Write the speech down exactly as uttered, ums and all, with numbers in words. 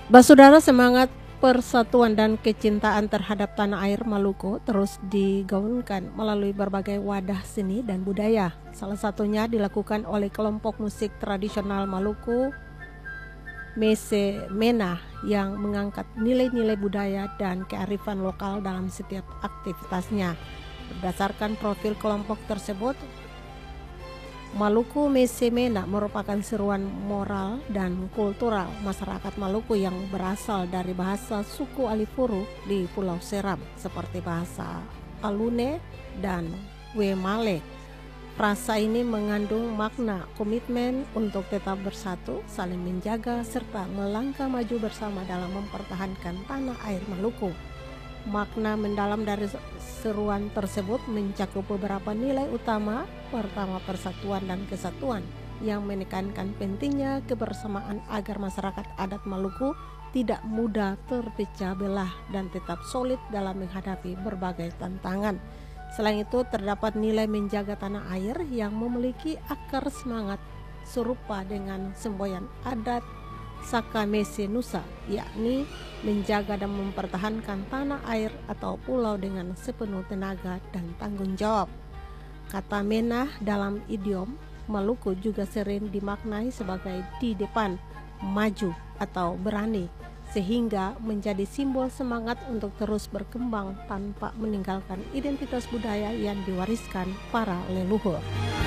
Basudara, semangat persatuan dan kecintaan terhadap tanah air Maluku terus digaungkan melalui berbagai wadah seni dan budaya. Salah satunya dilakukan oleh kelompok musik tradisional Maluku, Mese Mena, yang mengangkat nilai-nilai budaya dan kearifan lokal dalam setiap aktivitasnya. Berdasarkan profil kelompok tersebut, Maluku Mese Mena merupakan seruan moral dan kultural masyarakat Maluku yang berasal dari bahasa suku Alifuru di Pulau Seram seperti bahasa Alune dan Wemale. Frasa ini mengandung makna komitmen untuk tetap bersatu, saling menjaga, serta melangkah maju bersama dalam mempertahankan tanah air Maluku. Makna mendalam dari seruan tersebut mencakup beberapa nilai utama. Pertama, persatuan dan kesatuan yang menekankan pentingnya kebersamaan agar masyarakat adat Maluku tidak mudah terpecah belah dan tetap solid dalam menghadapi berbagai tantangan. Selain itu, terdapat nilai menjaga tanah air yang memiliki akar semangat serupa dengan semboyan adat Saka Mese Nusa, yakni menjaga dan mempertahankan tanah air atau pulau dengan sepenuh tenaga dan tanggung jawab. Kata Mena dalam idiom Maluku juga sering dimaknai sebagai di depan, maju atau berani, sehingga menjadi simbol semangat untuk terus berkembang tanpa meninggalkan identitas budaya yang diwariskan para leluhur.